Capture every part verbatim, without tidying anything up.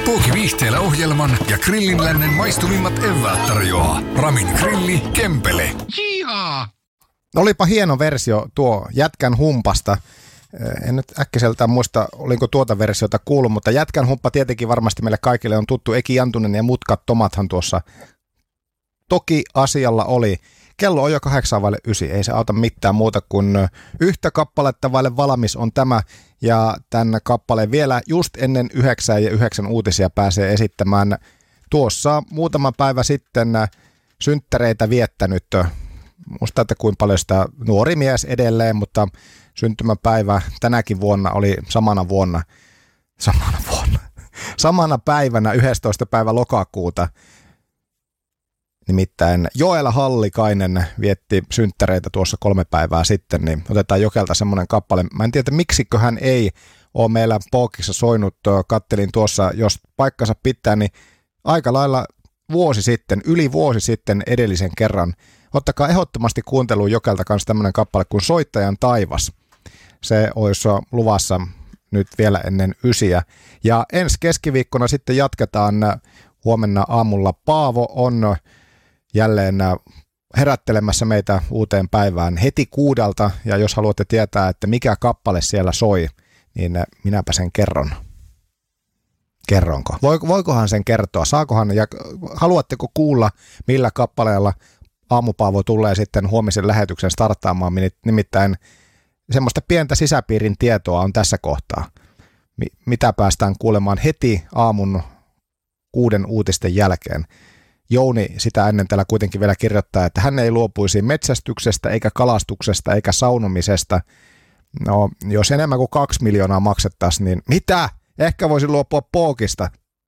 Pooki Viihteellä ohjelman ja Grillin lännen maistuvimmat eväät tarjoaa Ramin Grilli Kempele. Jihaa! Olipa hieno versio tuo Jätkän humpasta. En nyt äkkiseltään muista, olinko tuota versiota kuullut, mutta Jätkän humppa tietenkin varmasti meille kaikille on tuttu. Eki Jantunen ja Mutkat Tomathan tuossa toki asialla oli. Kello on jo kahdeksan vaille ysi, ei se auta mitään muuta kuin yhtä kappaletta vaille valmis on tämä. Ja tämän kappaleen vielä just ennen yhdeksän ja yhdeksän uutisia pääsee esittämään tuossa muutama päivä sitten synttäreitä viettänyt. Musta, että kuinka paljon sitä nuori mies edelleen, mutta syntymäpäivä tänäkin vuonna oli samana vuonna, samana vuonna, samana päivänä yhdestoista päivä lokakuuta. Nimittäin Joel Hallikainen vietti synttäreitä tuossa kolme päivää sitten, niin otetaan Jokelta semmoinen kappale. Mä en tiedä, miksikö hän ei ole meillä Pookissa soinut. Kattelin tuossa, jos paikkansa pitää, niin aika lailla vuosi sitten, yli vuosi sitten edellisen kerran. Ottakaa ehdottomasti kuunteluun Jokelta kanssa tämmöinen kappale kuin Soittajan taivas. Se olisi luvassa nyt vielä ennen ysiä. Ja ensi keskiviikkona sitten jatketaan. Huomenna aamulla Paavo on jälleen herättelemässä meitä uuteen päivään heti kuudelta. Ja jos haluatte tietää, että mikä kappale siellä soi, niin minäpä sen kerron. Kerronko? Voikohan sen kertoa? Saakohan? Ja haluatteko kuulla, millä kappaleella Aamupaavo tulee sitten huomisen lähetyksen starttaamaan? Nimittäin semmoista pientä sisäpiirin tietoa on tässä kohtaa. Mitä päästään kuulemaan heti aamun kuuden uutisten jälkeen. Jouni sitä ennen täällä kuitenkin vielä kirjoittaa, että hän ei luopuisi metsästyksestä, eikä kalastuksesta, eikä saunomisesta. No, jos enemmän kuin kaksi miljoonaa maksettaisiin, niin mitä? Ehkä voisi luopua Pookista.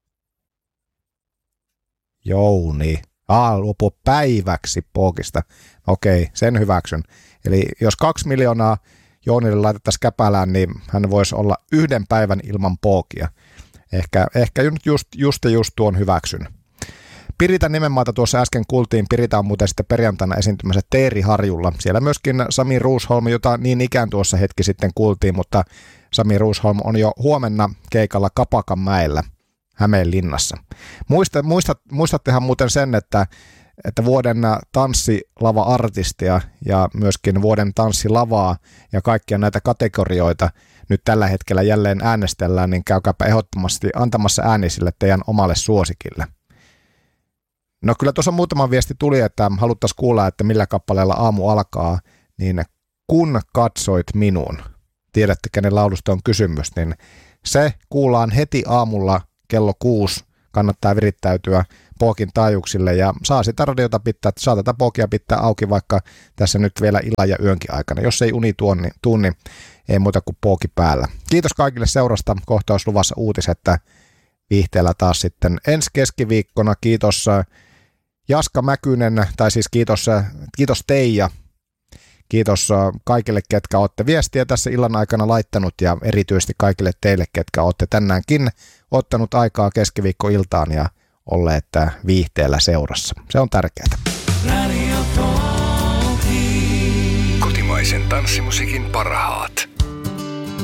Jouni. Ah, luopua päiväksi Pookista. Okei, sen hyväksyn. Eli jos kaksi miljoonaa Jounille laitettaisiin käpälään, niin hän voisi olla yhden päivän ilman Pookia. Ehkä, ehkä just, just, just tuon hyväksyn. Piritan nimenmaata tuossa äsken kuultiin. Pirita on muuten sitten perjantaina esiintymässä Teeriharjulla. Siellä myöskin Sami Ruusholm, jota niin ikään tuossa hetki sitten kuultiin, mutta Sami Ruusholm on jo huomenna keikalla Kapakanmäellä Hämeenlinnassa. Muista, muistat, muistattehan muuten sen, että, että vuoden tanssilava-artistia ja myöskin vuoden tanssilavaa ja kaikkia näitä kategorioita nyt tällä hetkellä jälleen äänestellään, niin käykääpä ehdottomasti antamassa ääni sille teidän omalle suosikille. No kyllä tuossa muutama viesti tuli, että haluttaisiin kuulla, että millä kappaleella aamu alkaa, niin kun katsoit minuun, tiedätte kenen laulusta on kysymys, niin se kuullaan heti aamulla kello kuusi, kannattaa virittäytyä Pookin taajuuksille ja saa sitä radiota pitää, saa tätä Pookia pitää auki vaikka tässä nyt vielä illan ja yönkin aikana. Jos ei uni tuon, niin, tuun, niin ei muuta kuin Pooki päällä. Kiitos kaikille seurasta, kohta olisi luvassa uutis, että Viihteellä taas sitten ensi keskiviikkona. Kiitos Jaska Mäkynen, tai siis kiitos, kiitos Teija. Kiitos kaikille, ketkä olette viestiä tässä illan aikana laittanut ja erityisesti kaikille teille, ketkä olette tänäänkin ottanut aikaa keskiviikkoiltaan ja olleet Viihteellä seurassa. Se on tärkeää. Kotimaisen tanssimusiikin parhaat.